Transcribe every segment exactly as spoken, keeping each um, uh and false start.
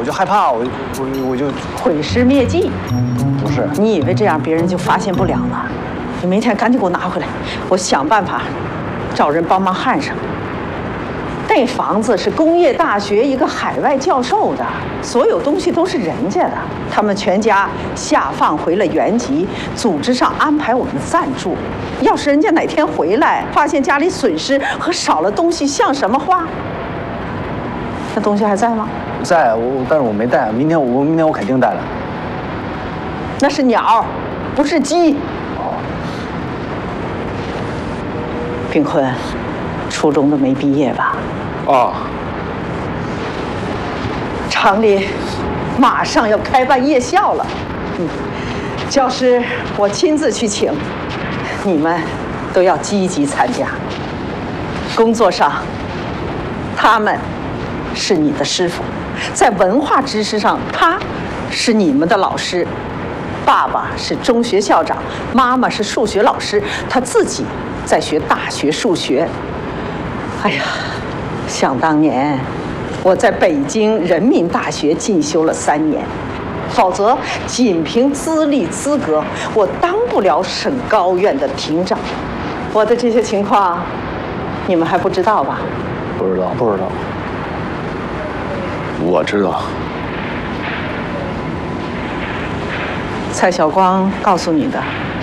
我就害怕，我我我就毁尸灭迹。 不是， 你以为这样别人就发现不了了？你明天赶紧给我拿回来，我想办法找人帮忙焊上。那房子是工业大学一个海外教授的，所有东西都是人家的，他们全家下放回了原籍，组织上安排我们暂住。要是人家哪天回来，发现家里损失和少了东西，像什么话？那东西还在吗？ 在，我但是我没带，明天我明天我肯定带来。 那是鸟，不是鸡。 哦。 炳坤，初中都没毕业吧？ 哦。 厂里马上要开办夜校了，嗯，教师我亲自去请，你们都要积极参加。工作上，他们是你的师傅；在文化知识上，他是你们的老师。爸爸是中学校长，妈妈是数学老师，他自己在学大学数学。哎呀，想当年我在北京人民大学进修了三年，否则仅凭资历资格，我当不了省高院的庭长。我的这些情况，你们还不知道吧？ 不知道，不知道。 我知道。 蔡晓光告诉你的。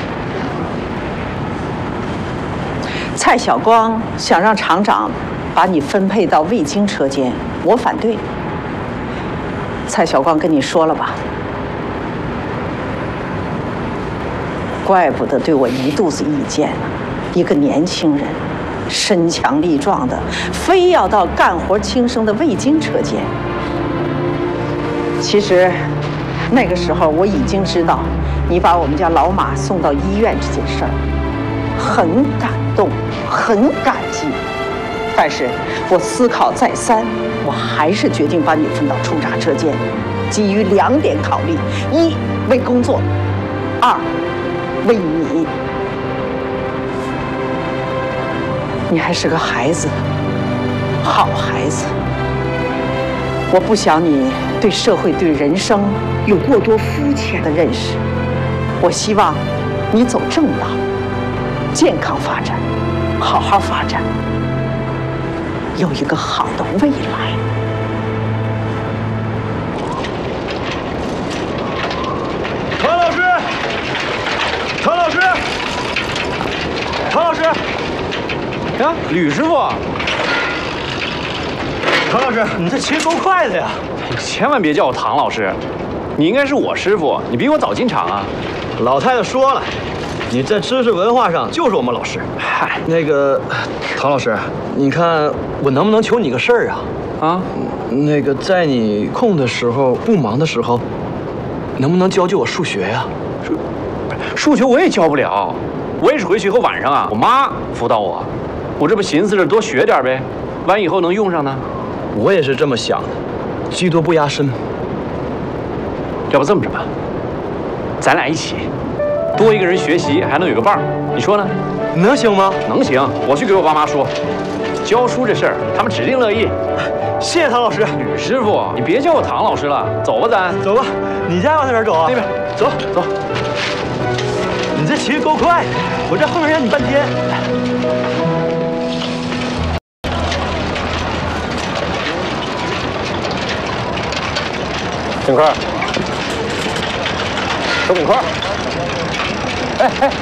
蔡晓光想让厂长把你分配到卫京车间，我反对。蔡晓光跟你说了吧？怪不得对我一肚子意见呢。一个年轻人，身强力壮的，非要到干活轻生的卫京车间。其实，那个时候我已经知道你把我们家老马送到医院这件事儿，很感动，很感激。但是我思考再三，我还是决定把你分到驻扎车间，基于两点考虑：一，为工作；二，为你。你还是个孩子，好孩子。我不想你对社会、对人生有过多肤浅的认识。我希望你走正道，健康发展，好好发展，有一个好的未来。 唐老师，唐老师，唐老师， 呀，吕师傅， 唐老师，你这骑得够快的呀！ 你千万别叫我唐老师，你应该是我师傅，你比我早进厂啊。 老太太说了，你在知识文化上就是我们老师。 嗨， 那个唐老师，你看我能不能求你个事儿啊？ 啊， 那个在你空的时候、不忙的时候，能不能教教我数学呀？ 数数学我也教不了，我也是回去以后晚上啊，我妈辅导我。我这不寻思着多学点呗，万一以后能用上呢。 我也是这么想的，技多不压身。 要不这么着吧，咱俩一起，多一个人学习还能有个伴儿，你说呢？ 能行吗？ 能行，我去给我爸妈说，教书这事儿他们指定乐意。 谢谢唐老师。 吕师傅，你别叫我唐老师了，走吧咱。 走吧，你家往哪边走啊？ 那边， 走走。你这骑得够快，我在后面让你半天。 饼块，手饼块。哎哎，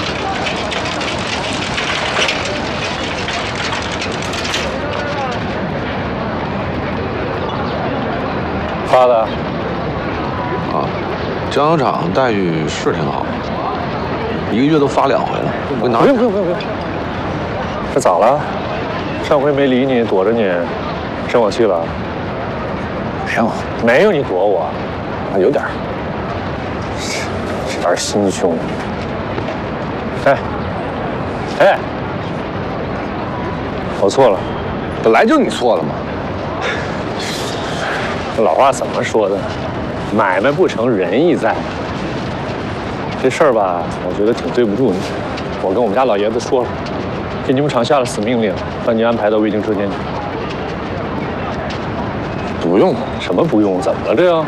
发的。 啊，江厂待遇是挺好，一个月都发两回了。我拿不用不用不用不用。这咋了？上回没理你，躲着你，生我气了？ 没有， 没有，你躲我。啊，有点儿，这点心胸。哎，哎，我错了， 本来就你错了嘛。 这老话怎么说的？买卖不成仁义在。这事儿吧，我觉得挺对不住你。我跟我们家老爷子说了，给你们厂下了死命令，把你安排到卫京车间去。 不用， 什么不用？怎么了这又？